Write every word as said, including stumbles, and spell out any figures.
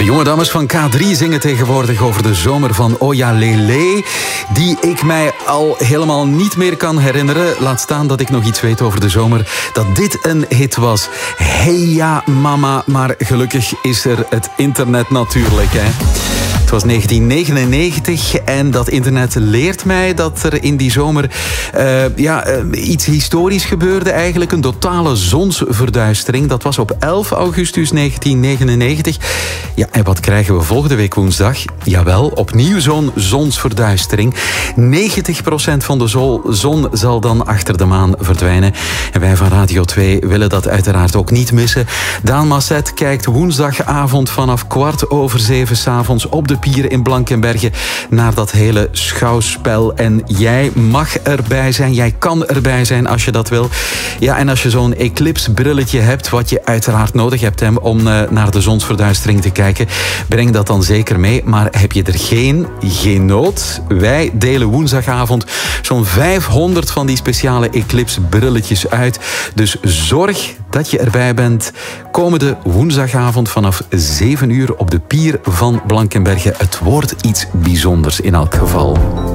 jonge dames van K drie zingen tegenwoordig over de zomer van Oja Lele, die ik mij al helemaal niet meer kan herinneren. Laat staan dat ik nog iets weet over de zomer, dat dit een hit was. Hey ja mama, maar gelukkig is er het internet natuurlijk, hè. Het was negentien negenennegentig en dat internet leert mij dat er in die zomer uh, ja, uh, iets historisch gebeurde eigenlijk. Een totale zonsverduistering. Dat was op elf augustus negentien negenennegentig. Ja, en wat krijgen we volgende week woensdag? Jawel, opnieuw zo'n zonsverduistering. negentig procent van de zon zal dan achter de maan verdwijnen. En wij van Radio twee willen dat uiteraard ook niet missen. Daan Masset kijkt woensdagavond vanaf kwart over zeven 's avonds op de pier in Blankenberge naar dat hele schouwspel. En jij mag erbij zijn, jij kan erbij zijn als je dat wil. Ja, en als je zo'n eclipse brilletje hebt, wat je uiteraard nodig hebt hè, om uh, naar de zonsverduistering te kijken, breng dat dan zeker mee. Maar heb je er geen, geen nood? Wij delen woensdagavond zo'n vijfhonderd van die speciale eclipse brilletjes uit. Dus zorg dat je erbij bent komende woensdagavond vanaf zeven uur op de pier van Blankenberge. Het wordt iets bijzonders in elk geval.